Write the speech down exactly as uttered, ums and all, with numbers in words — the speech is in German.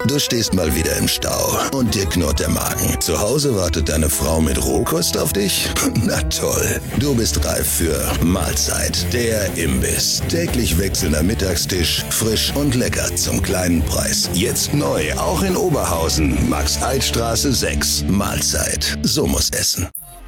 Du stehst mal wieder im Stau und dir knurrt der Magen. Zu Hause wartet deine Frau mit Rohkost auf dich? Na toll, du bist reif für Mahlzeit, der Imbiss. Täglich wechselnder Mittagstisch, frisch und lecker zum kleinen Preis. Jetzt neu, auch in Oberhausen, Max-Alt-Straße sechs. Mahlzeit, so muss essen.